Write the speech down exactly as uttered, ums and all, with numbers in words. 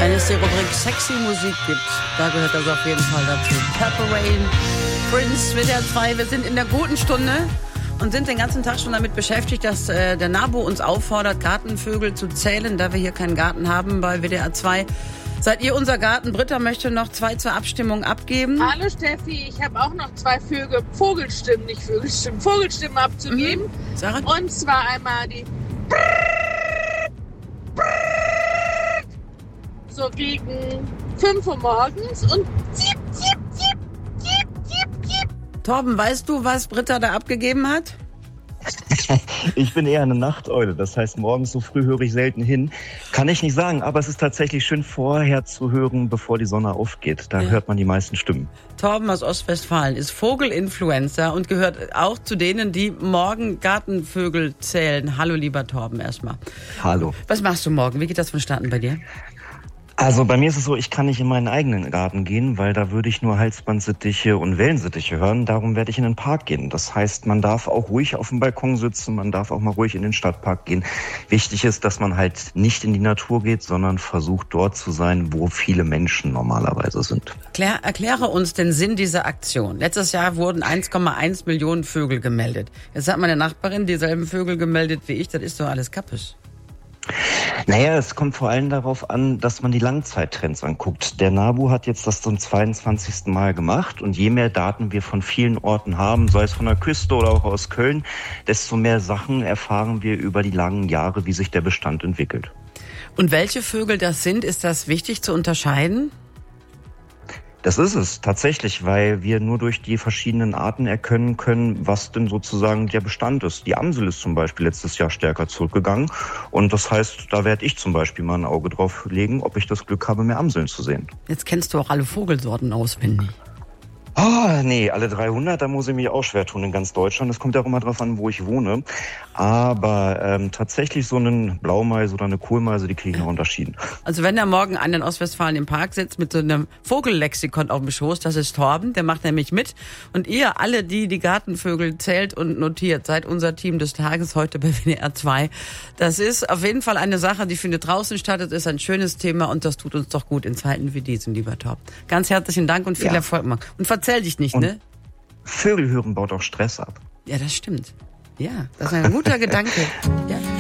Wenn es die Rubrik Sexy Musik gibt, da gehört das auf jeden Fall dazu. Purple Rain, Prince, W D R zwei, wir sind in der guten Stunde und sind den ganzen Tag schon damit beschäftigt, dass äh, der NABU uns auffordert, Gartenvögel zu zählen, da wir hier keinen Garten haben bei W D R zwei. Seid ihr unser Garten? Britta möchte noch zwei zur Abstimmung abgeben. Hallo Steffi, ich habe auch noch zwei Vögel, Vogelstimmen, nicht Vögelstimmen, Vogelstimmen abzugeben. Mhm. Sarah? Und zwar einmal die so gegen fünf Uhr morgens und ziep, ziep, ziep, ziep, ziep, ziep. Torben, weißt du, was Britta da abgegeben hat? Ich bin eher eine Nachteule, das heißt, morgens so früh höre ich selten hin. Kann ich nicht sagen, aber es ist tatsächlich schön vorher zu hören, bevor die Sonne aufgeht. Da ja. hört man die meisten Stimmen. Torben aus Ostwestfalen ist Vogelinfluencer und gehört auch zu denen, die morgen Gartenvögel zählen. Hallo, lieber Torben, erstmal. Hallo. Was machst du morgen? Wie geht das vonstatten bei dir? Also bei mir ist es so, ich kann nicht in meinen eigenen Garten gehen, weil da würde ich nur Halsbandsittiche und Wellensittiche hören. Darum werde ich in den Park gehen. Das heißt, man darf auch ruhig auf dem Balkon sitzen, man darf auch mal ruhig in den Stadtpark gehen. Wichtig ist, dass man halt nicht in die Natur geht, sondern versucht dort zu sein, wo viele Menschen normalerweise sind. Klär, erkläre uns den Sinn dieser Aktion. Letztes Jahr wurden eins Komma eins Millionen Vögel gemeldet. Jetzt hat meine Nachbarin dieselben Vögel gemeldet wie ich. Das ist doch alles kappes. Naja, es kommt vor allem darauf an, dass man die Langzeittrends anguckt. Der NABU hat jetzt das zum zweiundzwanzigsten Mal gemacht und je mehr Daten wir von vielen Orten haben, sei es von der Küste oder auch aus Köln, desto mehr Sachen erfahren wir über die langen Jahre, wie sich der Bestand entwickelt. Und welche Vögel das sind, ist das wichtig zu unterscheiden? Das ist es tatsächlich, weil wir nur durch die verschiedenen Arten erkennen können, was denn sozusagen der Bestand ist. Die Amsel ist zum Beispiel letztes Jahr stärker zurückgegangen und das heißt, da werde ich zum Beispiel mal ein Auge drauf legen, ob ich das Glück habe, mehr Amseln zu sehen. Jetzt kennst du auch alle Vogelsorten auswendig. Oh, nee, alle dreihundert, da muss ich mich auch schwer tun in ganz Deutschland. Das kommt ja auch immer drauf an, wo ich wohne. Aber ähm, tatsächlich so einen Blaumeise oder eine Kohlmeise, die kriege ich noch unterschieden. Also wenn da morgen einer in Ostwestfalen im Park sitzt mit so einem Vogellexikon auf dem Schoß, das ist Torben, der macht nämlich mit. Und ihr alle, die die Gartenvögel zählt und notiert, seid unser Team des Tages heute bei W D R zwei. Das ist auf jeden Fall eine Sache, die findet draußen statt. Das ist ein schönes Thema und das tut uns doch gut in Zeiten wie diesen, lieber Torben. Ganz herzlichen Dank und viel ja. Erfolg. Und Erzähl dich nicht, und ne? Vögel hören baut auch Stress ab. Ja, das stimmt. Ja, das ist ein guter Gedanke. Ja.